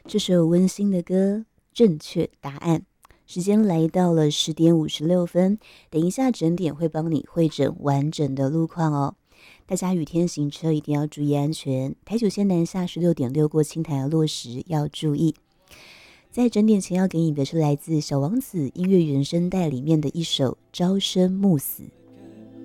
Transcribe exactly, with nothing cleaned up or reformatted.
这首温馨的歌，正确答案。时间来到了十点五十六分，等一下整点会帮你汇整完整的路况哦。大家雨天行车一定要注意安全。台九线南下十六点六过青潭落时要注意。在整点前要给你的是来自小王子音乐原声带里面的一首《朝生暮死》。